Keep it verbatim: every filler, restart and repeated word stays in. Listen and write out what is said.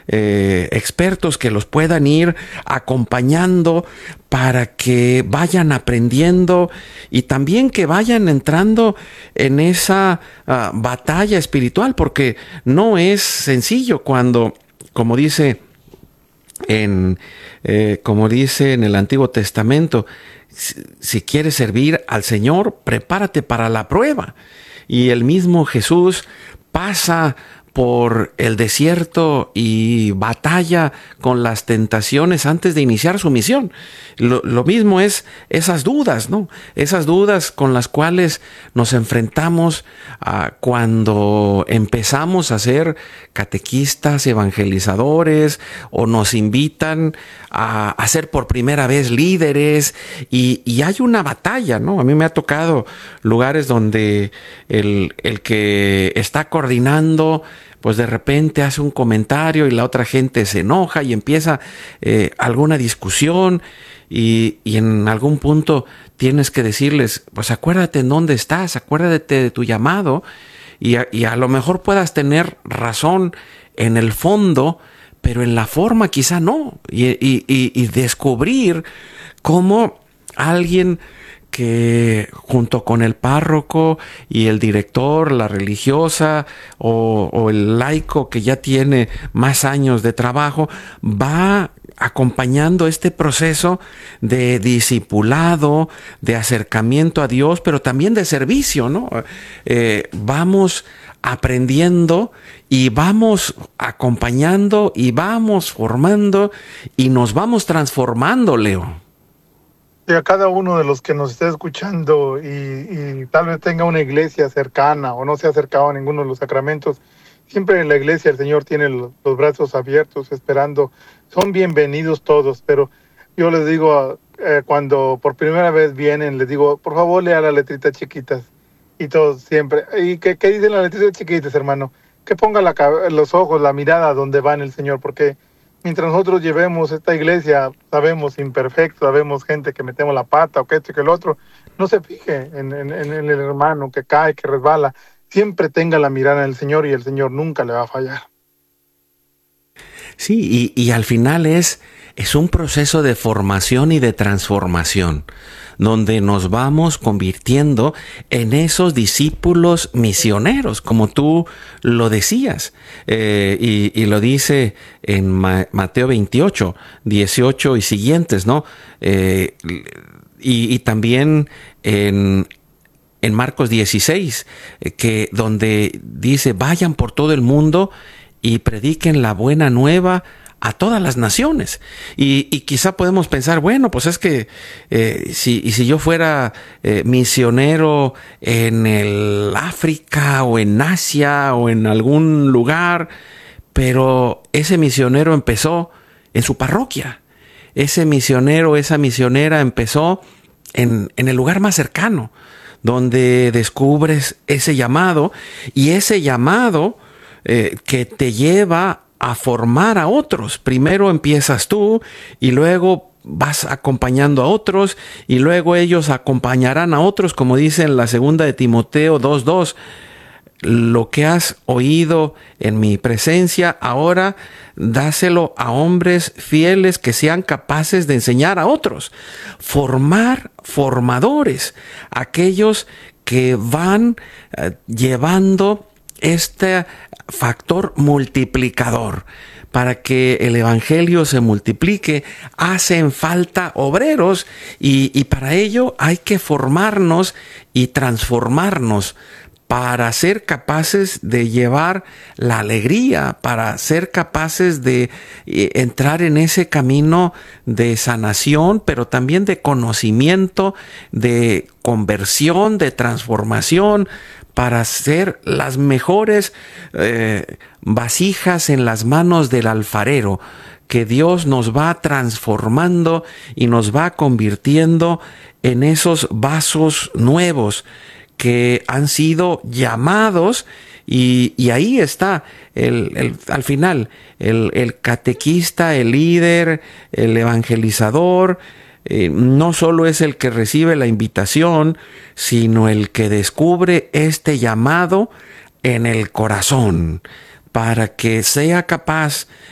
eh, expertos que los puedan ir acompañando para que vayan aprendiendo y también que vayan entrando en esa uh, batalla espiritual, porque no es sencillo cuando, como dice en, eh, como dice en el Antiguo Testamento, si, si quieres servir al Señor, prepárate para la prueba. Y el mismo Jesús pasa por el desierto y batalla con las tentaciones antes de iniciar su misión. Lo, lo mismo es esas dudas, ¿no? Esas dudas con las cuales nos enfrentamos uh, cuando empezamos a ser catequistas, evangelizadores, o nos invitan a, a ser por primera vez líderes, y, y hay una batalla, ¿no? A mí me ha tocado lugares donde el, el que está coordinando pues de repente hace un comentario y la otra gente se enoja y empieza eh, alguna discusión y, y en algún punto tienes que decirles, pues acuérdate en dónde estás, acuérdate de tu llamado, y a, y a lo mejor puedas tener razón en el fondo, pero en la forma quizá no, y, y, y, y descubrir cómo alguien que junto con el párroco y el director, la religiosa o, o el laico que ya tiene más años de trabajo, va acompañando este proceso de discipulado, de acercamiento a Dios, pero también de servicio, ¿no? Eh, vamos aprendiendo y vamos acompañando y vamos formando y nos vamos transformando, Leo. Y a cada uno de los que nos esté escuchando y, y tal vez tenga una iglesia cercana o no se ha acercado a ninguno de los sacramentos, siempre en la iglesia el Señor tiene los, los brazos abiertos esperando. Son bienvenidos todos, pero yo les digo, eh, cuando por primera vez vienen, les digo, por favor lea las letritas chiquitas. Y todos siempre. ¿Y qué, qué dicen las letritas chiquitas, hermano? Que ponga la, los ojos, la mirada donde va en el Señor, porque mientras nosotros llevemos esta iglesia, sabemos imperfecto, sabemos gente que metemos la pata o que esto y que el otro, no se fije en, en, en el hermano que cae, que resbala. Siempre tenga la mirada en el Señor y el Señor nunca le va a fallar. Sí, y, y al final es, es un proceso de formación y de transformación, donde nos vamos convirtiendo en esos discípulos misioneros, como tú lo decías, eh, y, y lo dice en Ma- Mateo veintiocho, dieciocho y siguientes, ¿no? Eh, y, y también en, en Marcos dieciséis, eh, que donde dice, vayan por todo el mundo y prediquen la buena nueva a todas las naciones. Y, y quizá podemos pensar, bueno, pues es que eh, si, y si yo fuera eh, misionero en el África o en Asia o en algún lugar, pero ese misionero empezó en su parroquia. Ese misionero, esa misionera empezó en, en el lugar más cercano, donde descubres ese llamado, y ese llamado eh, que te lleva a formar a otros. Primero empiezas tú y luego vas acompañando a otros y luego ellos acompañarán a otros, como dice en la segunda de Timoteo dos dos. Lo que has oído en mi presencia, ahora dáselo a hombres fieles que sean capaces de enseñar a otros. Formar formadores, aquellos que van eh, llevando este factor multiplicador. Para que el evangelio se multiplique, hacen falta obreros, y, y para ello hay que formarnos y transformarnos para ser capaces de llevar la alegría, para ser capaces de eh, entrar en ese camino de sanación, pero también de conocimiento, de conversión, de transformación, para ser las mejores eh, vasijas en las manos del alfarero, que Dios nos va transformando y nos va convirtiendo en esos vasos nuevos que han sido llamados, y, y ahí está el, el, al final el, el catequista, el líder, el evangelizador. Eh, no solo es el que recibe la invitación, sino el que descubre este llamado en el corazón, para que sea capaz